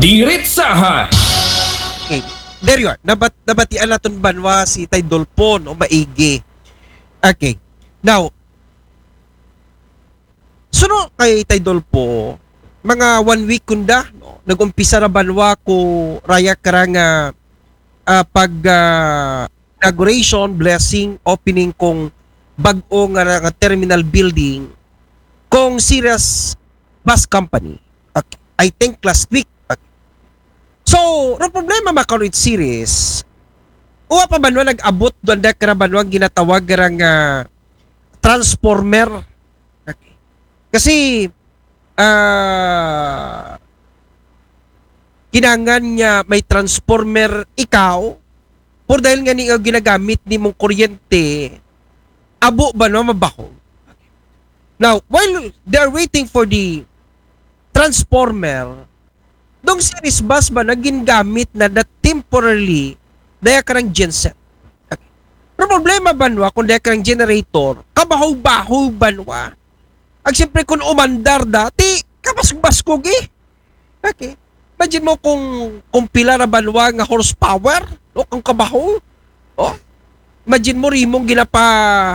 Diretsahan! Okay. There you are. Nabatian natin banwa si Tay Dolpon o maigi. Okay. Now, suno kay Tay Dolpo, mga 1 week kunda, no? Nag-umpisa na banwa ko raya karang inauguration, blessing, opening kong bag-o nga terminal building kong serious bus company. Okay. I think last week. Okay. So, ang problema makaroon series, uwa pa banwa nag-abot doon na karabanwa ginatawag karang transformer. Okay. Kasi kinangan niya may transformer ikaw por dahil nga niya ginagamit ni mong kuryente abo ba no mabaho. Now, while they're waiting for the transformer, dong series bus ba na ginagamit na temporarily daya karang genset. Okay. Pero problema banwa kung daya karang generator, kabaho-baho banwa. Ang siyempre kung umandar dati, kabasog-baskog eh. Okay. Imagine mo kung pila na banwa nga horsepower, no? Ang kabaho. Oh. Imagine mo rimong ginapa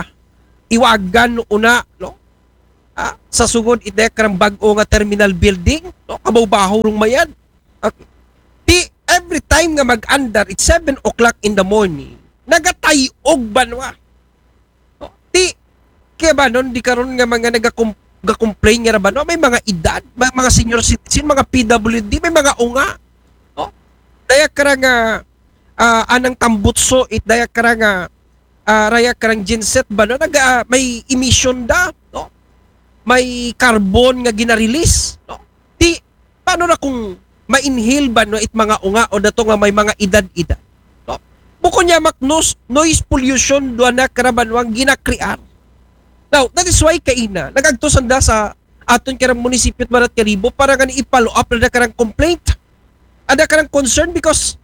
iwagan una, no? Sa sugod ite karang bag-o nga terminal building, no? Kabaw-baho rong mayan. Okay. Di every time nga mag-andar, it's 7 o'clock in the morning, nagatayog banwa. No? Di kaya ba nun, di karon nga mga nag-complain nga ba, no? May mga edad, mga senior citizen, mga PWD, may mga unga. No? Daya karang anang tambutso, daya karang raya karang genset ba, no? May emission da, no? May carbon nga ginarelease. No? Di, paano na kung ma-inhale ba, no? It mga unga o dato nga may mga edad-edad. No? Buko niya noise pollution doon na karabanwang ginakrear. Now, that is why kaina, nagagtosanda sa aton karang munisipyo at Marat Karibo para nga i-follow up na karang complaint. Ada karang concern because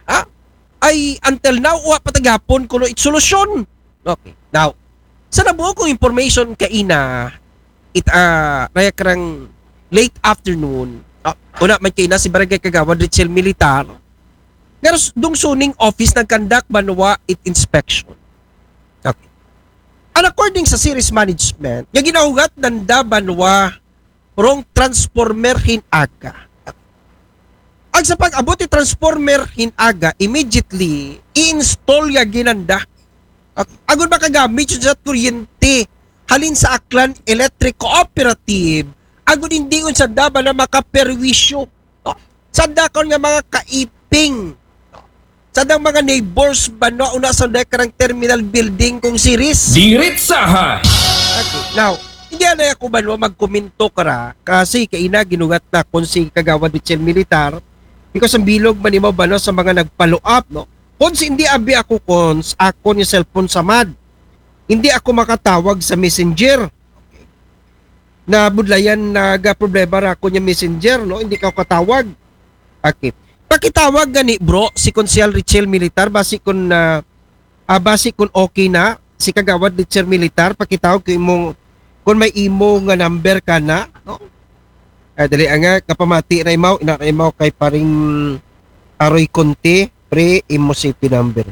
ay until now, patagapon kuno it solusyon. Okay. Now, sa nabuo kong information kaina, raya karang late afternoon, una man kaina si Barangay Kagawad Richel Militar, pero dung suning office nag-conduct banwa it inspection. Okay. And according sa series management, nga ginahugat nanda banwa rong transformer hinaga. Ang sa pag-abot ni transformer hinaga, immediately i-install ya ginanda. Agon makagamit yun sa kuryente halin sa Aklan Electric Cooperative, agon hindi yun sa daba na makaperwisyo. Sa dakon nga mga kaiping, sa mga neighbors ba no, una sa dekarang terminal building kong series. Diretsahan! Okay, now, hindi na ako ba no, magkomento kara kasi kaina ginugat na kung si Kagawad Richel Militar because ang bilog man mo ba no, sa mga nagfollow up, no? Kung hindi abi ako kons, ako ni cellphone sa MAD. Hindi ako makatawag sa messenger. Okay. Na budlayan problema ra ako niya messenger, no? Hindi ka katawag. Okay. Pakitawag gani bro si Konsyal Richel Militar basi kun okay na si Kagawad Richel Militar pakitawag ko imong kung may imo nga number ka na, no? Dali nga kapamati na imaw kay paring Aroy Conte pre imo CP number.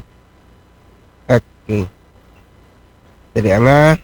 Okay. Dali nga.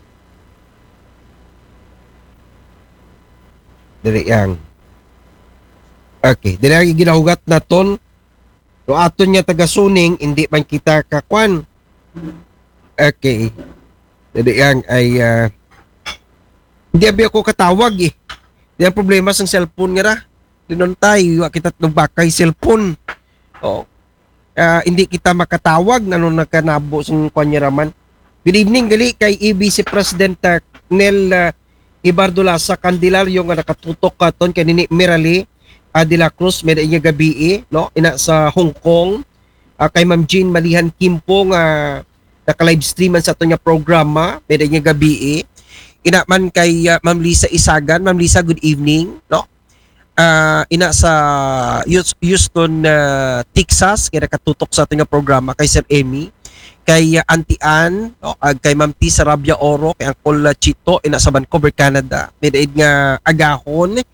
Dali yang. Okay, dili ang ginahugat naton. So aton nga taga Suning hindi man kita kakwan. Okay. Dili yang ay hindi abi ako katawag eh. Di ang problema sa cellphone nga ra. Dinon tayo kita nagbakay cellphone. Oh. Hindi kita makatawag nanon nakanabo sa kwanyaraman. Good evening gali kay EBC President Nel Ibardula sa Candelario nga nakatutok katon kay ni Mirali de la Cruz may nga gabi no ina sa Hong Kong kay Ma'am Jean Malihan Kimpo nga naka-live streaman sa ato nga programa may nga gabi ina man kay Ma'am Lisa Isagan. Ma'am Lisa, good evening, no? Ina sa Houston, Texas kay nakatutok sa ato nga programa kay Sir Emmy, kay Auntie Ann, no? Kay Ma'am T Sarabia Oro, kay Uncle Chito ina sa Vancouver, Canada may nga agahon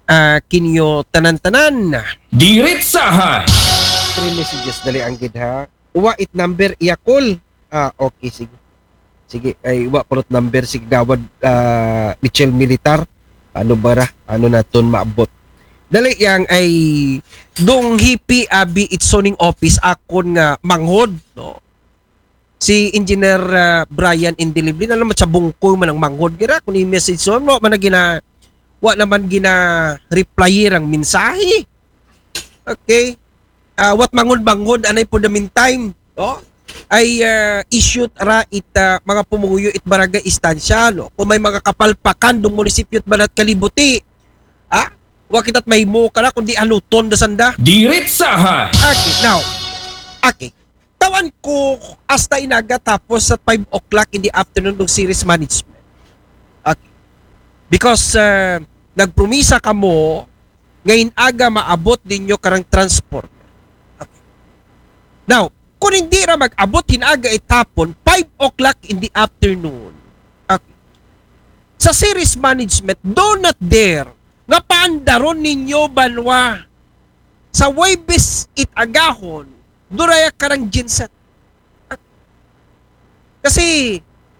kinyo tanan-tanan. Diretsahan! 3 messages dali ang gid ha. Uwa it number iyakol. Okay, sige. Sige, ay uwa kulot number sige gawad Michel Militar. Ano bara? Ano naton maabot? Dali yang ay dong hipi abi itsoning office akon nga manghod, no. Si Engineer Brian Indilibli na naman sa bungkoy man ang manghod gira kun i-message so mo man gina wa naman gina reply ang mensahe. Okay. What manghod anay for the meantime, no? Ay issued ra mga pumuyo it barangay istansya, no? Kung may mga kapalpakan dong munisipyo at balat kalibuti. Wa kita't mahimo ka na kundi aluton da sanda. Diretsahan! Okay, now. Okay. Tawan ko hasta inaga tapos sa 5 o'clock in the afternoon ng series management. Okay. Because nagpromisa ka mo ngayon aga maabot ninyo karang transport. Okay. Now, kung hindi ra mag-abot hinaga itapon 5 o'clock in the afternoon. Okay. Sa series management, do not dare nga paandaron ninyo banwa sa Huwebes it agahon duraya karang genset. Kasi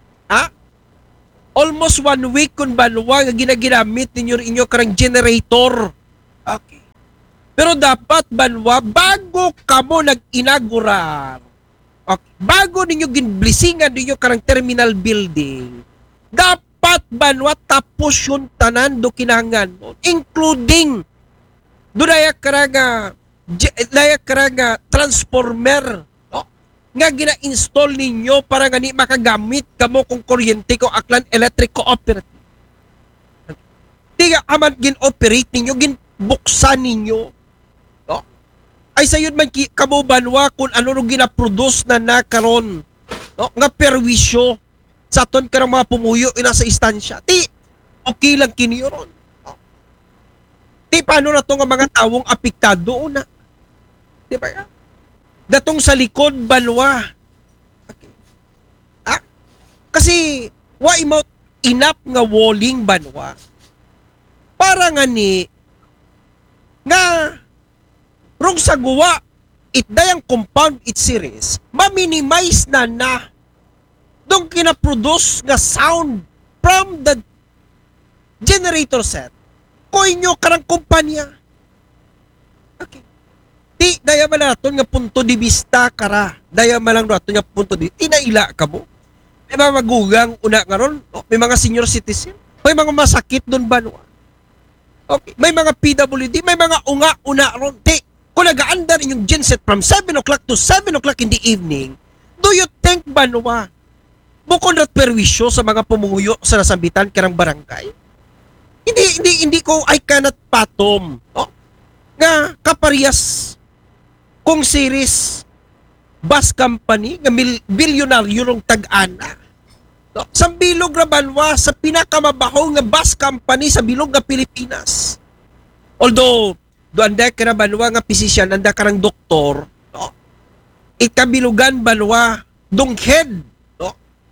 almost 1 week kun banwa nga ginaginamit ninyo inyo karang generator. Okay. Pero dapat banwa bago kamo nag-inaugurar. Okay. Bago ninyo ginblisingan ninyo karang terminal building. Dapat banwa tapos yung tanan do kinangan including duraya karaga transformer, no? Nga gina-install ninyo para nga ni makagamit kamo kung kuryente ko Aklan Electric Cooperative. Tiga aman gin-operate ninyo, ginbuksan ninyo. No? Ay sayod man kamo banwa kung ano nung gina-produce na nakaron, no? Nga perwisyo sa aton karang mga pumuyo ina sa istansya. Okay lang kiniyo ron. No? Paano na to nga mga tawong apektado na? Di ba ya? Datong sa likod banwa. Okay. Kasi wa imo enough nga walling banwa para nga ni nga rong sa guwa it dayang compound it series ma-minimize na dong kina-produce nga sound from the generator set ko inyo karang kumpanya. Okay. Di, daya malaton nga punto di vista kara. Daya malang raton nga punto di. Inaila ka mo. May mga magugang una nga ron. May mga senior citizen. May mga masakit doon banwa. Okay. May mga PWD. May mga unga-una ron. Di, kung nag-aandar inyong genset from 7 o'clock to 7 o'clock in the evening, do you think banwa bukod na perwisyo sa mga pumuyo sa nasambitan karang barangay? Hindi ko I cannot patom. No? Nga kaparehas kung series bus company nga bilyonaryo rong tag-ana. No? Sa bilog na banwa sa pinakamabaho nga bus company sa bilog nga Pilipinas. Although doon da ka na banwa nga physician, anda karang doktor, no? Ikabilugan banwa dong head, no?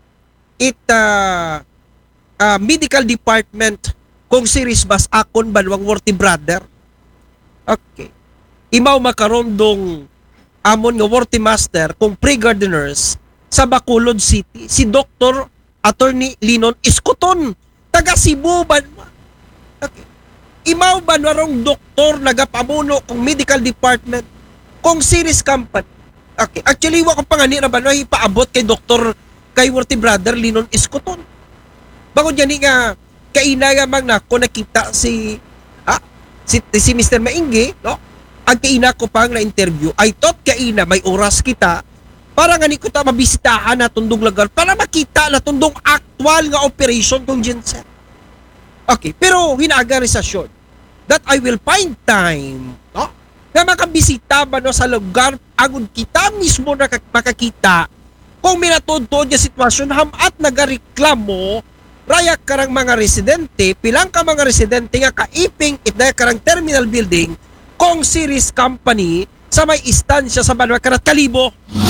Medical department kung series bus akon banwang worthy brother. Okay. Imaw makaron dong amon nga worthy master kung pre-gardeners sa Bacolod City si Dr. Attorney Linon Escoton taga Cebu banwa. Okay. Imaw banwarong doktor nagapamuno kung medical department kung series company. Okay. Actually wa ko pangani ra banwa ipaabot kay Dr. kay worthy brother Linon Escoton. Bago diyan nga kainaya mang na ko nakita si Mr. Maingge, no? Ang kaina ko pang na-interview, I thought kaina may oras kita para nga ni ko ta mabisitahan na tundong lugar para makita na tundong actual nga operation kung genset. Okay, pero hinaga rin sa short that I will find time, no? Na makabisita ba no sa lugar agud kita mismo na makakita kung minatod-tod yung sitwasyon hamat nagareklamo raya karang mga residente, pilang ka mga residente nga kaiping itdaya karang terminal building kung series company sa may istansya sa Banwa Karat Kalibo.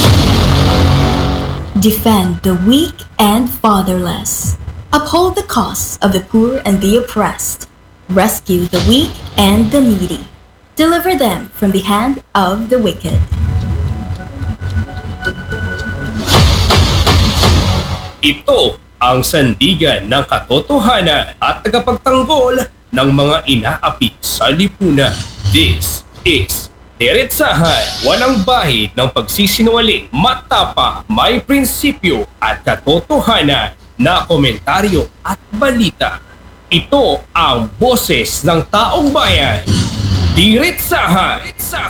Defend the weak and fatherless. Uphold the cause of the poor and the oppressed. Rescue the weak and the needy. Deliver them from the hand of the wicked. Ito ang sandigan ng katotohanan at tagapagtanggol ng mga inaapi sa lipunan. This is Diretsahan, walang bahid ng pagsisinungaling, matapa, may prinsipyo at katotohanan na komentaryo at balita. Ito ang boses ng taong bayan. Diretsahan!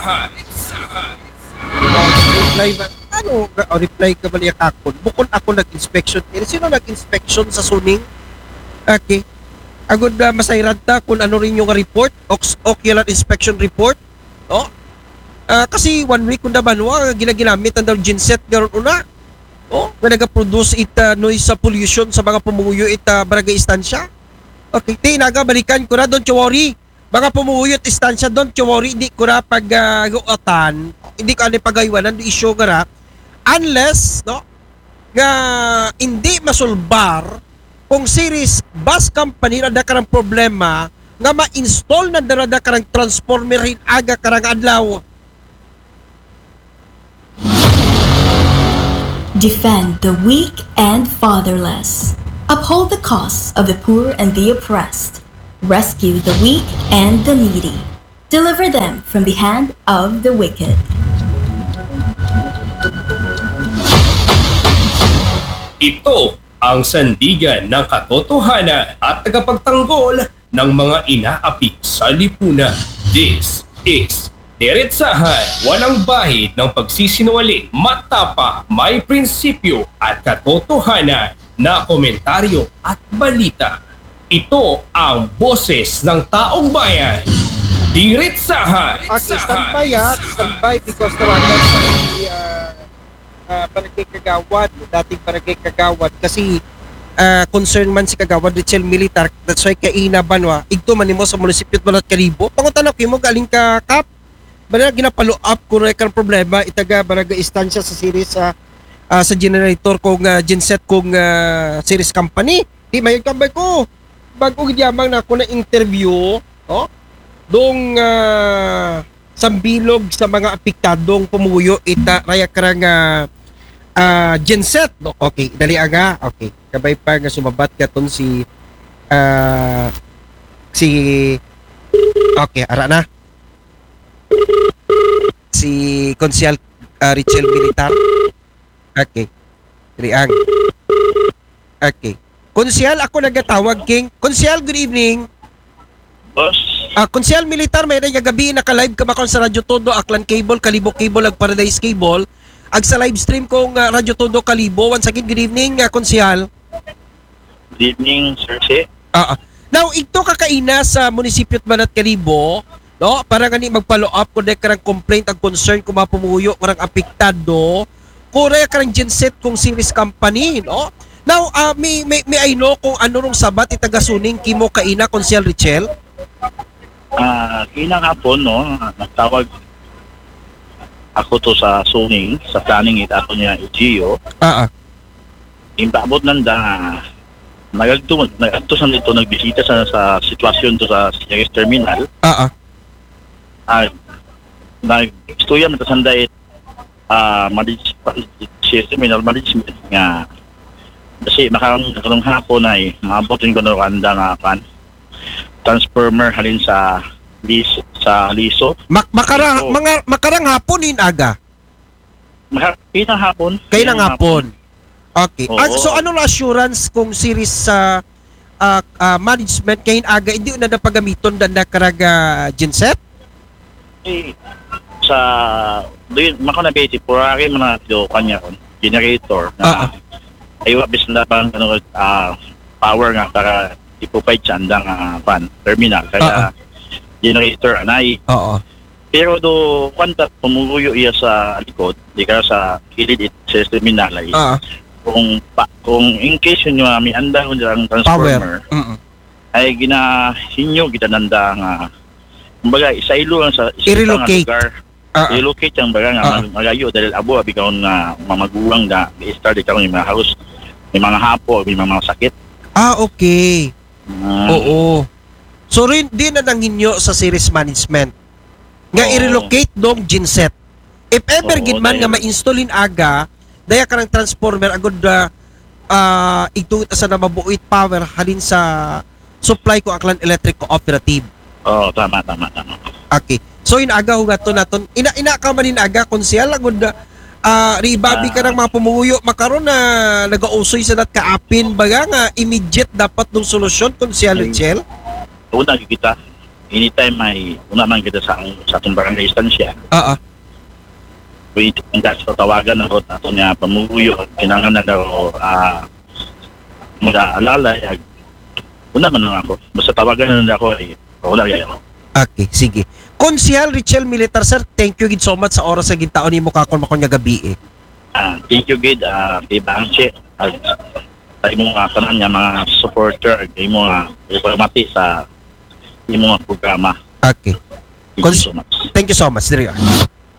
Reply ba? Reply ka ba niya kakon? Bukod ako nag-inspection. Sino nag-inspection sa suning? Okay. Agod na masayran ta kung ano rin yung report, ocular inspection report. Oh. Kasi 1 week kung naman, ginaginamit ang daw genset garon una. Oh, na nag-produce noise pollution sa mga pumuyo barangay istansya. Okay, tinaga balikan ko na, don't you worry. Mga pumuyot istansya, don't you worry, hindi ko na pag-guatan, hindi ko ano pag-aywanan, issue ka na, unless, no, nga hindi masulbar kung series bus company na karang problema nga ma-install na darada karang transformer rin aga karang adlaw. Defend the weak and fatherless. Uphold the cause of the poor and the oppressed. Rescue the weak and the needy. Deliver them from the hand of the wicked. Ito ang sandigan ng katotohanan at tagapagtanggol ng mga inaapi sa lipunan. This is Diretsahan, walang bahid ng pagsisinungaling, matapa, may prinsipyo at katotohanan na komentaryo at balita. Ito ang boses ng taong bayan. Diretsahan! Okay, standby because tawagan sa barangay Kagawad, dating barangay Kagawad kasi concern man si Kagawad Richel Militar, that's why kaina banwa igto man nimo sa munisipyo Balat Kalibo. Pangutanap mo galing ka kap bala ginapalo up kung kang problema itaga barangay istansya sa series sa generator kung genset kung series company. Di may kambay ko bago gidiyamang na ako na interview dong sambilog sa mga apektadong pumuyo raya karang genset. Okay, dali aga. Okay, kabay pa nga sumabat katon si okay, ara na. Si Konsyal Richel Militar. Okay. Riang. Okay. Konsyal, ako nagatawag king. Konsyal, good evening. Boss, Konsyal Militar, may na gabi naka-live ka makon sa Radyo Todo, Aklan Cable, Kalibo Cable, ag Paradise Cable. Ag sa live stream kong Radyo Todo Kalibo. Once again, good evening, Konsyal. good evening, Sir C. Now, ito kakaina sa munisipyo Balat Kalibo, no? Para gani magfollow up kung karang complaint ang concern kung mapumuyo karang apektado, kung karang genset kung series company, no? Now, may I know kung ano rong sabat itagasuning kimo kaina Konsyal Richel? Kinang hapon, no, nagtawag ako to sa Suning, sa planning ato niya EGO. Impabot nanda, nagagto sa nito, nagbisita sa sitwasyon to sa Sierra Terminal. Nag-istuya man sa sanday terminal management nga kasi makarong hapon ay maabotin ko na randa nga transformer halin sa liso. Makarang hapon in aga. Pinang hapon. Kainang hapon. Okay. Oo. So ano na assurance kung series sa management kain aga hindi na napagamiton na karaga genset? Sa doon mako na basic purari man na do kanya kon generator na ayo bis na bang power nga para ipupay chandang terminal kaya generator anay. Pero do kwanta pumuguyo iya sa likod di ka sa kilid sa terminal ay kung in case nyo may anda ko ang transformer ay ginahinyo kita nanda nga kumbaga isa ilo lang sa i-relocate lugar i-relocate ang baga nga magayo dahil abo bikaw na mamagulang na i-start ikaw yung mga house may mga hapo may mga sakit okay. Oo. So rin di na nanghinyo sa series management nga Oo. i-relocate dong genset. If ever Oo, gid man nga dahil- ma-installin aga, daya ka ng transformer agud ituit asa na mabuit power halin sa supply ko Aklan Electric Cooperative. Oo, tama. Okay. So inaga hugaton naton. Ina ka man inaga konsyal agud ribabi ka ng mga pumuyo makaron na nagausoy sa dat kaapin baga nga immediate dapat ng solusyon konsyal Ay. Chel. Una kita, anytime may una man kita sa atong barangay instansya, wait, ang sa tawagan ako ato niya pamuyo, kinangan na daw mag-aalala, una man lang ako, basta tawagan na ako, wala kayo. Okay, sige. Konsyal Richel Militar sir, thank you gid so much sa oras sa gintaon nimo kakon makon nga gabi eh. Thank you, Gid, kay Bangche, at sa imong kanan niya, mga supporter, kay imong informati sa imong programa. Okay. Thank you so much. Thank you so much. There you are.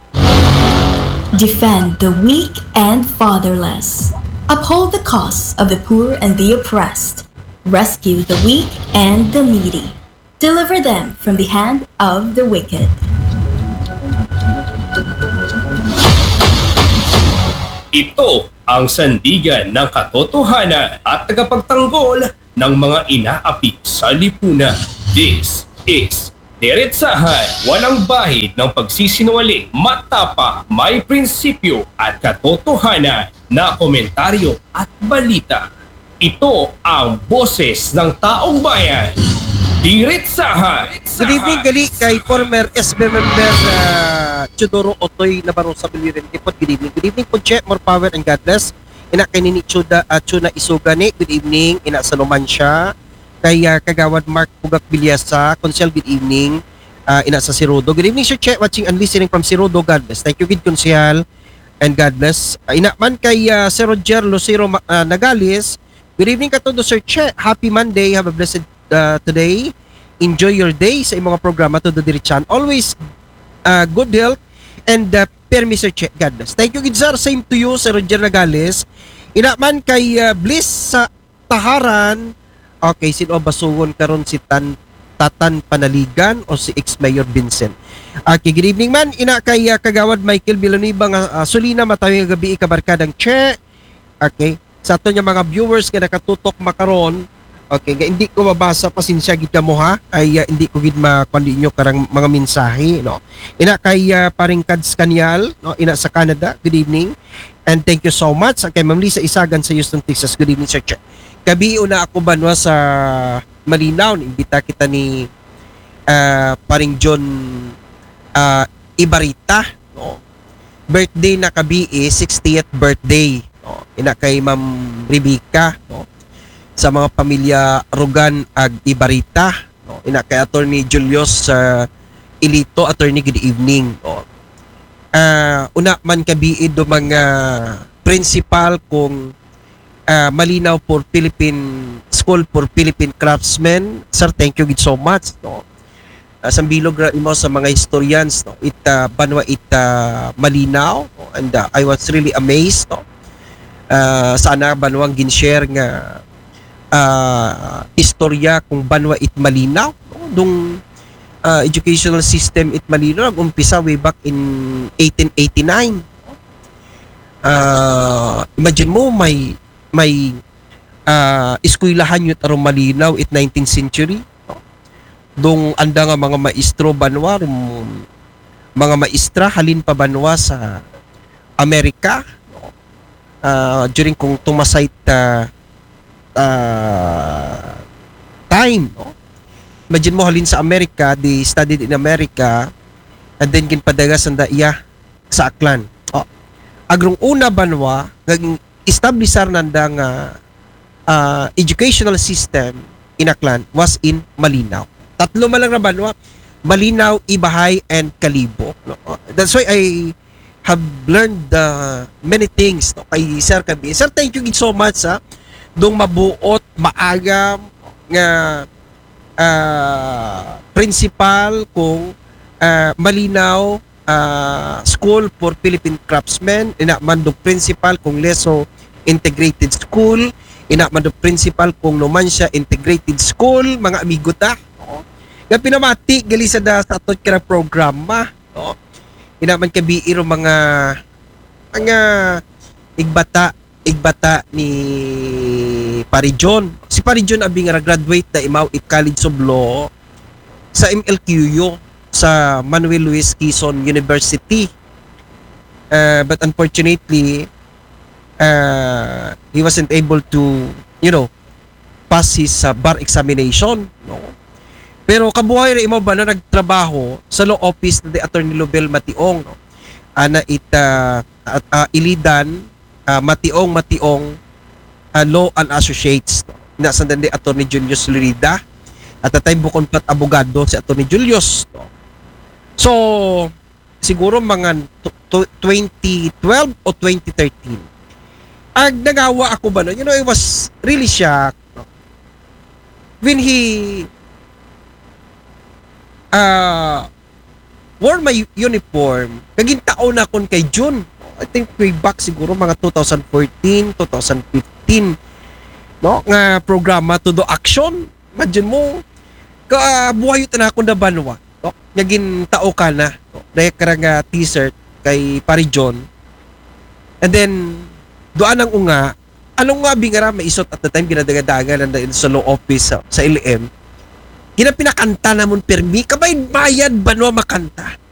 Defend the weak and fatherless. Uphold the cause of the poor and the oppressed. Rescue the weak and the needy. Deliver them from the hand of the wicked. Ito ang sandigan ng katotohanan at tagapagtanggol ng mga inaapi sa lipunan. This is Diretsahan, walang bahid ng pagsisinungaling, matapa, may prinsipyo at katotohanan na komentaryo at balita. Ito ang boses ng taong bayan. Diretsahan! Good evening gali kay former SB member Chudoro Otoy Navarro sa Biliran Tipot. Good evening. Good evening po Che, more power and God bless. Ina kay ni Chuna Isugani. Good evening. Ina sa Numancia. Kay Kagawad Mark Pugak Bilyasa. Konsyal, good evening. Ina sa Sirodo. Good evening Sir Che, watching and listening from Sirodo. God bless. Thank you good Konsyal and God bless. Ina man kay Sir Roger Lucero Nagales. Good evening katodo Sir Che. Happy Monday. Have a blessed today. Enjoy your day sa imong mga programa to the Dirichan. Always good health and permi Sir Che. God bless. Thank you good sir. Same to you Sir Roger Nagales. Ina man kay Bliss sa Taharan. Okay, sino basungon karon si Tatan Panaligan o si ex-mayor Vincent. Okay, good evening man. Ina kay Kagawad Michael Villanueva nga Sulina matawing gabi ikabarkadang Che. Okay, sa ato nga mga viewers nga nakatutok makaron. Okay, hindi ko mabasa pasensya gid mo ha. Ay hindi ko gid makundi inyo karang mga mensahe no. Ina kay paring Kads Kanyal no, ina sa Canada. Good evening. And thank you so much. Kay Ma'am Lisa Isagan sa Houston, Texas. Good evening Sir Che. Gabi una ako banwa sa Malinaw, imbita kita ni paring John Ibarita, no. Birthday na kabi 60th birthday, no. Ina kay Ma'am Rebecca, no. Sa mga pamilya Rugan ag Ibarita, no. Ina kay Attorney Julius Ilito, attorney, good evening, no. Una man kabi do mga principal kung Malinaw for Philippine School for Philippine Craftsmen. Sir, thank you so much. No? Sambilog mo sa mga historians. No? Banwa Malinaw. No? And I was really amazed. No? Sana banwang ginshare nga istorya kung banwa Malinaw. No? Dung educational system Malinaw umpisa way back in 1889. Imagine mo may eskwelahan yun tarong Malinaw 19th century. Dong anda nga mga maestro banwa, mga maestra halin pa banwa sa Amerika. During kung tumasay time. No? Imagine mo halin sa Amerika, they studied in America and then ginpadagas ang iya sa Aklan. Agrong una banwa, establisher nanda nga educational system in Aklan was in Malinaw. Tatlo man lang na banwa, Malinaw, Ibahay, and Kalibo. No? That's why I have learned many things no? Kay Sir Kabi. Sir, thank you so much ha. Dong mabuot, maagam nga principal kung Malinaw School for Philippine Craftsmen, inaman do principal kung Leso Integrated School, inaman do principal kung Numancia Integrated School, mga amigo ta. Nga pinamati gali sa atot kira programa, no? Inaman ka biiro mga igbata ni Parijon. Si Parijon abi nga graduate na Imauit College of Law sa MLQU sa Manuel Luis Quezon University. But unfortunately, he wasn't able to, pass his bar examination, no? Pero kabuhay na imo ba na nagtrabaho sa law office ni Attorney Lobel Mationg, no? Ana Ilidan Mationg Law and Associates, no? Nasandan ni Attorney Julius Lurida at atay bukon pat abogado si Attorney Julius, no? So siguro mga 2012 o 2013 nagawa ako ba no? I was really shocked, no? When he wore my uniform, kaging taon na kon kay June. I think way back siguro mga 2014, 2015, no? Nga programa to do action. Imagine mo, buhayo na akong nabanwa, no? Naging tao ka na, no? Dahil karang t-shirt kay Parijon. And then, doon ang unga, anong nga bingara maisot at the time ginadagadagan sa law office sa LM, pinakanta namon permi, kabay bayad ba no makanta?